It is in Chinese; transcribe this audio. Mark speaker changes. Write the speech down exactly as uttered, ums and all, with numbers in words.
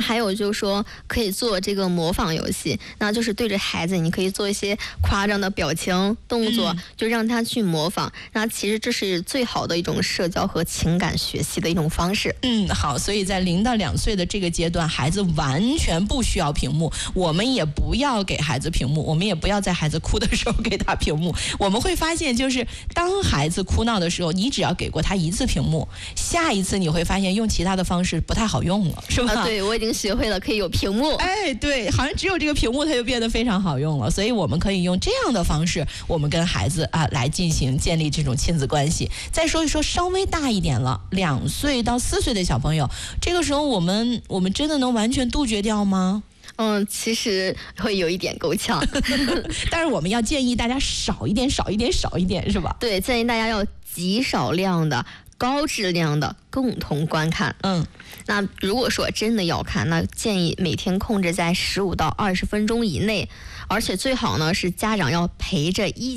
Speaker 1: 还有就是说可以做这个模仿游戏，那就是对着孩子，你可以做一些夸张的表情动作，嗯、就让他去模仿。那其实这是最好的一种社交和情感学习的一种方式。
Speaker 2: 嗯，好，所以在零到两岁的这个阶段，孩子完全不需要屏幕，我们也不要给孩子屏幕，我们也不要在孩子哭的时候给他屏幕。我们会发现，就是当孩子哭闹的时候，你只要给过他一次屏幕，下一次你会发现用其他的方式不太好用了，是吧？
Speaker 1: 啊、对，我已经学会了可以有屏幕。
Speaker 2: 哎，对，好像只有这个屏幕它就变得非常好用了，所以我们可以用这样的方式，我们跟孩子啊来进行建立这种亲子关系。再说一说稍微大一点了，两岁到四岁的小朋友，这个时候我们我们真的能完全杜绝掉吗？
Speaker 1: 嗯，其实会有一点够呛，
Speaker 2: 但是我们要建议大家少一点，少一点，少一点，是吧？
Speaker 1: 对，建议大家要极少量的、高质量的共同观看。
Speaker 2: 嗯，
Speaker 1: 那如果说真的要看，那建议每天控制在十五到二十分钟以内，而且最好呢是家长要陪着一